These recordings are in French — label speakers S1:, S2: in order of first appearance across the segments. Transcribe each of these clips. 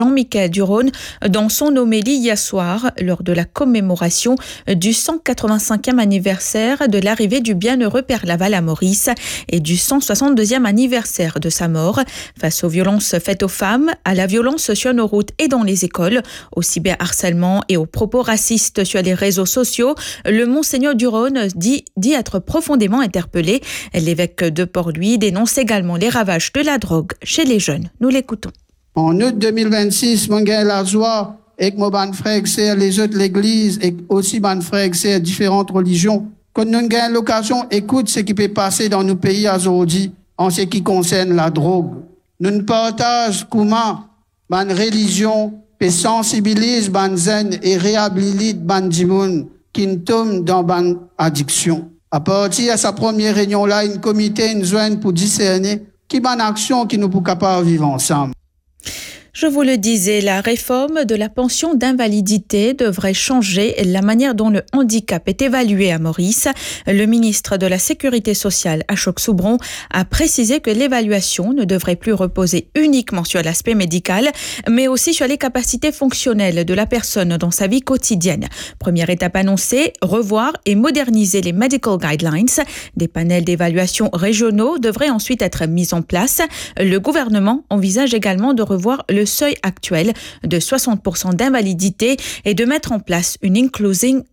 S1: Jean-Michel Duron dans son homélie hier soir lors de la commémoration du 185e anniversaire de l'arrivée du bienheureux Père Laval à Maurice et du 162e anniversaire de sa mort. Face aux violences faites aux femmes, à la violence sur nos routes et dans les écoles, au cyberharcèlement et aux propos racistes sur les réseaux sociaux, le Monseigneur Duron dit être profondément interpellé. L'évêque de Port-Louis dénonce également les ravages de la drogue chez les jeunes. Nous l'écoutons.
S2: En août 2026, mon gars la joie et que mon ban frère c'est les autres l'église et aussi ban frère c'est différentes religions. Quand nous avons l'occasion, écoute ce qui peut passer dans nos pays aujourd'hui en ce qui concerne la drogue. Nous partageons comment ban religion peut sensibiliser ban zen et réhabiliter ban dimoun qui tombe dans ban addiction. À partir de sa première réunion là, une comité nous joint pour discerner qui ban action qui nous pour capable vivre ensemble.
S1: Je vous le disais, la réforme de la pension d'invalidité devrait changer la manière dont le handicap est évalué à Maurice. Le ministre de la Sécurité sociale, Ashok Soubron, a précisé que l'évaluation ne devrait plus reposer uniquement sur l'aspect médical, mais aussi sur les capacités fonctionnelles de la personne dans sa vie quotidienne. Première étape annoncée, revoir et moderniser les Medical Guidelines. Des panels d'évaluation régionaux devraient ensuite être mis en place. Le gouvernement envisage également de revoir le seuil actuel de 60% d'invalidité et de mettre en place une inclusive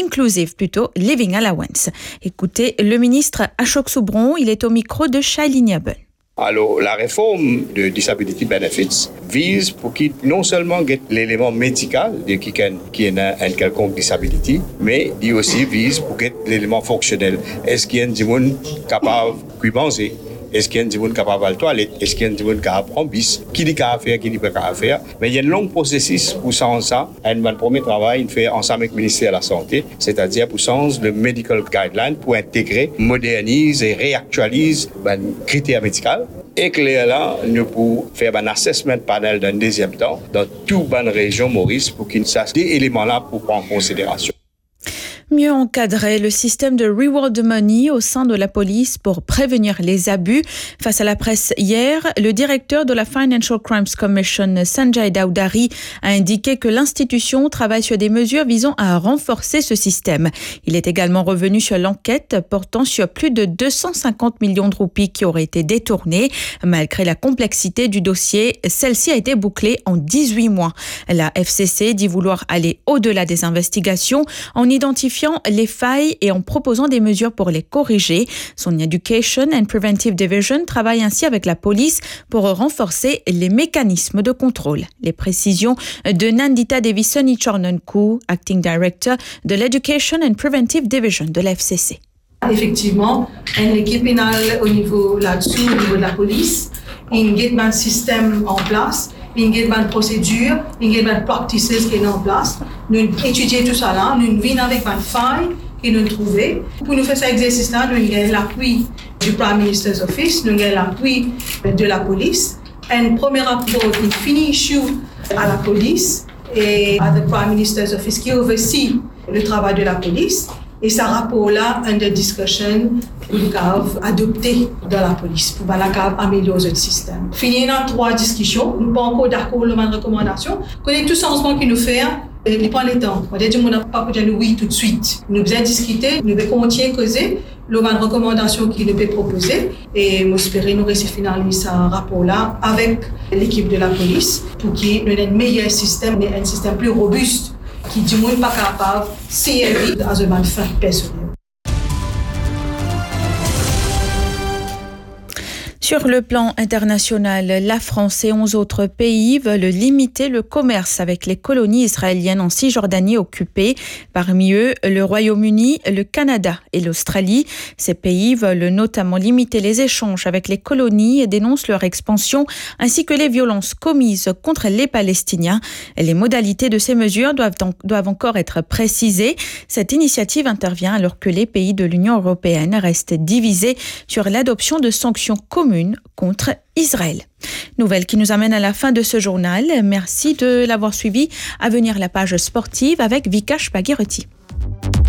S1: living allowance. Écoutez le ministre Ashok Soubron, il est au micro de Shailene Yabun.
S3: Alors, la réforme de Disability Benefits vise pour qu'il non seulement ait l'élément médical de qui a une quelconque disabilité, mais il aussi vise pour qu'il ait l'élément fonctionnel. Est-ce qu'il y a des gens capables de penser? Est-ce qu'il y a des gens capables de la toilette? Est-ce qu'il y a des gens capables de prendre bis? Qui dit qu'à faire, qui dit pas qu'à faire? Mais il y a un long processus pour ça. Un premier travail, il fait ensemble avec le ministère de la Santé, c'est-à-dire pour sens le Medical Guideline pour intégrer, moderniser et réactualiser les critères médicaux. Et que là, nous pouvons faire un assessment panel d'un deuxième temps dans toute bonne région Maurice pour qu'ils sachent des éléments-là pour prendre en considération.
S1: Mieux encadrer le système de reward money au sein de la police pour prévenir les abus. Face à la presse hier, le directeur de la Financial Crimes Commission, Sanjay Dowdary, a indiqué que l'institution travaille sur des mesures visant à renforcer ce système. Il est également revenu sur l'enquête portant sur plus de 250 millions de roupies qui auraient été détournées. Malgré la complexité du dossier, celle-ci a été bouclée en 18 mois. La FCC dit vouloir aller au-delà des investigations en identifiant les failles et en proposant des mesures pour les corriger. Son Education and Preventive Division travaille ainsi avec la police pour renforcer les mécanismes de contrôle. Les précisions de Nandita Devi-Soni-Chornonkou, Acting Director de l'Education and Preventive Division de la FCC.
S4: Effectivement, une équipe pénale au niveau là-dessus, au niveau de la police, il y a un système en place, il y a une procédure, il y a une practices qui est en place. Nous étudions tout ça là, nous venons avec une faille que nous trouvons. Pour nous faire cet exercice-là, nous avons l'appui du Prime Minister's Office, nous avons l'appui de la police. Un premier rapport qui finit à la police et à the Prime Minister's Office qui oversee le travail de la police. Et ce rapport-là, under discussion, pour le cas adopté dans la police, pour le cas améliorer le système. Fini dans 3 discussions, nous ne sommes pas encore d'accord sur les recommandations. Connaît tout changement qu'il nous fait, il prend le temps. On a dit qu'on n'a pas dire oui tout de suite. Nous devons discuter, nous devons continuer à causer les recommandations qu'il nous peut proposer. Et nous espérons nous réussir finaliser ce rapport-là avec l'équipe de la police pour qu'il y ait un meilleur système, un système plus robuste qui dit moins pas capable de servir à une fin personnelle.
S1: Sur le plan international, la France et 11 autres pays veulent limiter le commerce avec les colonies israéliennes en Cisjordanie occupée. Parmi eux, le Royaume-Uni, le Canada et l'Australie. Ces pays veulent notamment limiter les échanges avec les colonies et dénoncent leur expansion, ainsi que les violences commises contre les Palestiniens. Les modalités de ces mesures doivent encore être précisées. Cette initiative intervient alors que les pays de l'Union européenne restent divisés sur l'adoption de sanctions communes contre Israël. Nouvelle qui nous amène à la fin de ce journal. Merci de l'avoir suivi. À venir la page sportive avec Vikash Bhagirathi.